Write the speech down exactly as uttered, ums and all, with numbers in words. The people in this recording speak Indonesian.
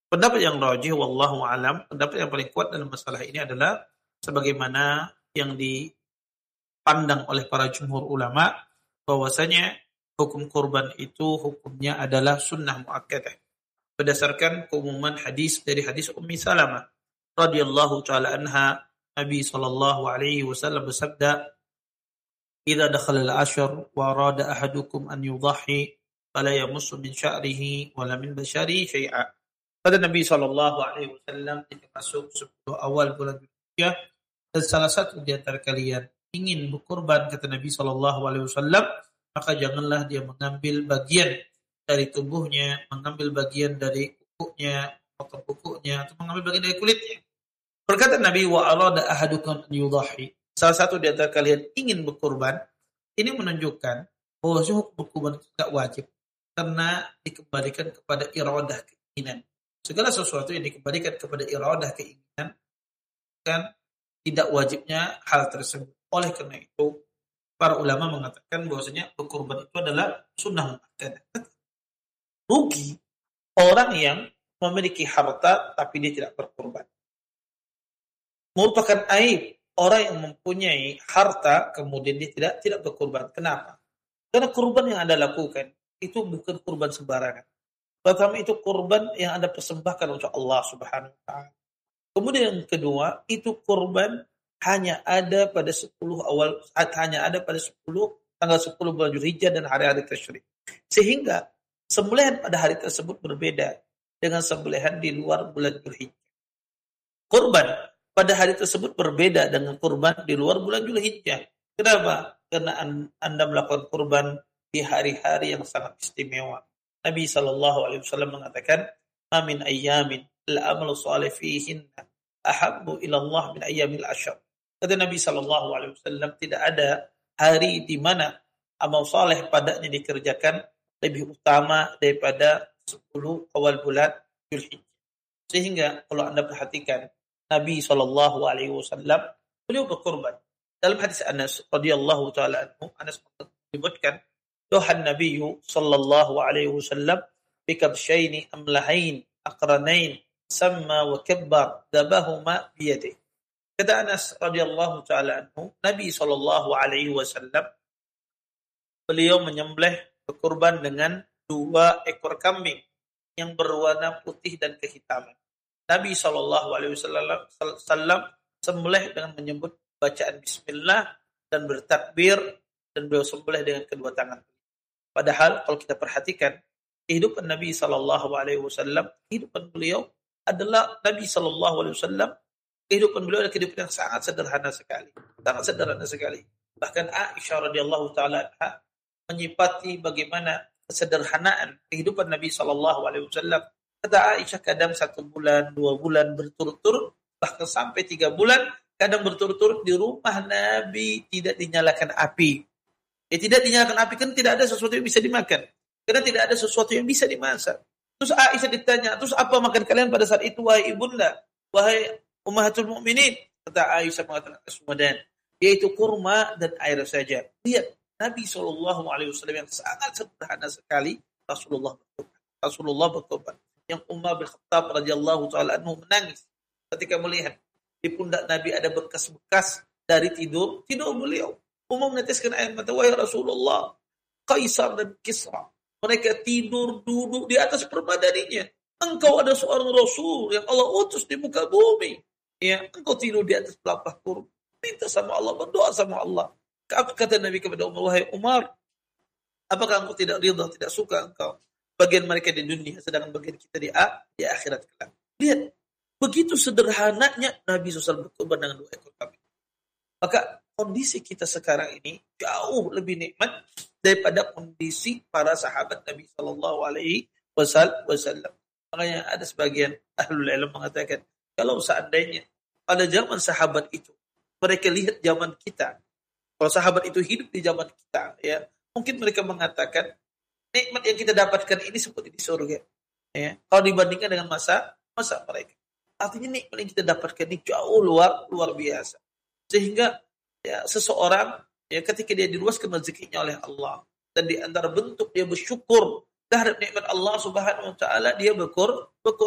Pendapat yang rajih wallahu alam, pendapat yang paling kuat dalam masalah ini adalah sebagaimana yang dipandang oleh para jumhur ulama, bahwasanya hukum kurban itu hukumnya adalah sunnah muakkadah berdasarkan keumuman hadis dari hadis Ummi Salamah radhiyallahu taala anha. Nabi sallallahu alaihi wasallam bersabda, "Idza dakhala al-ashr wa arada ahadukum an yudhhi fala yamussu min sya'rihi wala min basharihi syai'a." Kata Nabi sallallahu alaihi wasallam, jika masuk sepuluh awal bulan Dzulhijjah dan salah satu di antara kalian ingin berkurban, kata Nabi sallallahu alaihi wasallam, maka janganlah dia mengambil bagian dari tubuhnya, mengambil bagian dari kukunya, potong kukunya, atau mengambil bagian dari kulitnya. Berkata Nabi, wa arada ahadukum an yudhhi. Salah satu di antara kalian ingin berkurban, ini menunjukkan bahwa hukum berkurban itu tidak wajib karena dikembalikan kepada iradah, keinginan. Segala sesuatu yang dikembalikan kepada iradah, keinginan, kan tidak wajibnya hal tersebut. Oleh karena itu, para ulama mengatakan bahwasanya berkurban itu adalah sunnah muakkadah. Rugi orang yang memiliki harta tapi dia tidak berkurban. Merupakan aib orang yang mempunyai harta kemudian dia tidak tidak berkurban. Kenapa? Karena kurban yang Anda lakukan itu bukan kurban sembarangan. Pertama, itu kurban yang Anda persembahkan untuk Allah Subhanahu wa taala. Kemudian yang kedua, itu kurban hanya ada pada sepuluh awal, hanya ada pada sepuluh tanggal sepuluh bulan Dzulhijjah dan hari-hari tasyrik. Sehingga sembelihan pada hari tersebut berbeda dengan sembelihan di luar bulan Dzulhijjah. Kurban pada hari tersebut berbeda dengan kurban di luar bulan Dzulhijjah. Kenapa? Karena Anda melakukan kurban di hari-hari yang sangat istimewa. Nabi sallallahu alaihi wasallam mengatakan, "Ma min ayyamin al-amalu shalih fihinna ahabbu ila Allah min ayyamil ashr." Kata Nabi sallallahu alaihi wasallam, tidak ada hari di mana amal saleh padanya dikerjakan lebih utama daripada sepuluh awal bulan Dzulhijjah. Sehingga kalau Anda perhatikan, Nabi sallallahu alaihi wasallam beliau berkurban. Dalam hadis Anas radhiyallahu taala anhu, Anas menyebutkan, "Dohan Nabi sallallahu alaihi wasallam bikabshaini amlahain aqranain samma wa kabbar dabahuma biyadihi." Kata Anas radhiyallahu taala anhu, Nabi sallallahu alaihi wasallam beliau menyembelih berkurban dengan dua ekor kambing yang berwarna putih dan kehitaman. Nabi sallallahu alaihi wasallam sembelih dengan menyebut bacaan bismillah dan bertakbir, dan beliau sembelih dengan kedua tangan. Padahal kalau kita perhatikan kehidupan Nabi sallallahu alaihi wasallam, kehidupan beliau adalah Nabi sallallahu alaihi wasallam, kehidupan beliau adalah kehidupan yang sangat sederhana sekali, sangat sederhana sekali. Bahkan Aisyah radhiyallahu taala anha menyifati bagaimana kesederhanaan kehidupan Nabi sallallahu alaihi wasallam. Kata Aisyah, kadang satu bulan, dua bulan berturut-turut, bahkan sampai tiga bulan, kadang berturut-turut di rumah Nabi tidak dinyalakan api. Ya, tidak dinyalakan api kan tidak ada sesuatu yang bisa dimakan. Karena tidak ada sesuatu yang bisa dimasak. Terus Aisyah ditanya, terus apa makan kalian pada saat itu, wahai ibunda, wahai ummahatul mukminin? Kata Aisyah mengatakan aswadan, yaitu kurma dan air saja. Lihat, Nabi sallallahu alaihi wasallam yang sangat sederhana sekali, Rasulullah berkorban. Rasulullah berkorban. Yang Umar bin Khattab radhiyallahu taala anhu menangis ketika melihat di pundak Nabi ada bekas-bekas dari tidur tidur beliau. Umar meneteskan air mata, wahai Rasulullah, Kaisar dan Kisra, mereka tidur duduk di atas permadaninya. Engkau ada seorang Rasul yang Allah utus di muka bumi. Ya, engkau tidur di atas telapak kurma. Minta sama Allah, berdoa sama Allah. Kata Nabi kepada Umar, wahai Umar, apakah engkau tidak ridha, tidak suka engkau bagian mereka di dunia, sedangkan bagian kita di, a, di akhirat kelak. Lihat, begitu sederhananya Nabi shallallahu alaihi wasallam berkorban dengan dua ekor kambing. Maka kondisi kita sekarang ini jauh lebih nikmat daripada kondisi para sahabat Nabi shallallahu alaihi wasallam. Makanya ada sebagian ahlul ilm mengatakan, kalau seandainya pada zaman sahabat itu mereka lihat zaman kita, kalau sahabat itu hidup di zaman kita, ya mungkin mereka mengatakan nikmat yang kita dapatkan ini seperti di surga. Ya, kalau dibandingkan dengan masa masa mereka, artinya nikmat yang kita dapatkan ini jauh luar luar biasa. Sehingga ya, seseorang ya ketika dia diluaskan rezekinya oleh Allah dan di antara bentuk dia bersyukur terhadap nikmat Allah Subhanahu wa taala, dia berkur, berkur